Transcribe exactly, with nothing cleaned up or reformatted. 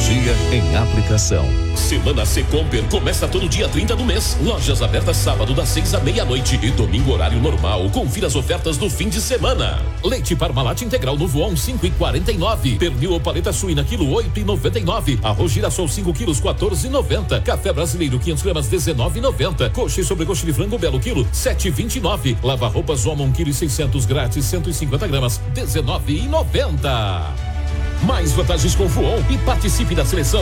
Tecnologia em aplicação. Semana Secomper começa todo dia trinta do mês. Lojas abertas sábado das seis à meia-noite e domingo horário normal. Confira as ofertas do fim de semana. Leite Parmalat integral no Voon cinco e quarenta e nove. Pernil ou paleta suína quilo oito e noventa e nove. Arroz girassol cinco quilos quatorze e noventa. Café brasileiro quinhentos gramas dezenove e noventa. Coxa e sobrecoxa de frango belo quilo sete e vinte e nove. Lava roupas Oma um quilo e seiscentos grátis cento e cinquenta gramas dezenove e noventa. Mais vantagens com o Voon e participe da seleção